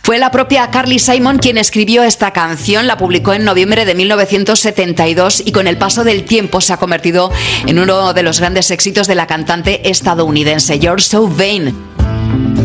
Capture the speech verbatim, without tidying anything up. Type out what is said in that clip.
Fue la propia Carly Simon quien escribió esta canción, la publicó en noviembre de mil novecientos setenta y dos y con el paso del tiempo se ha convertido en uno de los grandes éxitos de la cantante estadounidense. You're So Vain.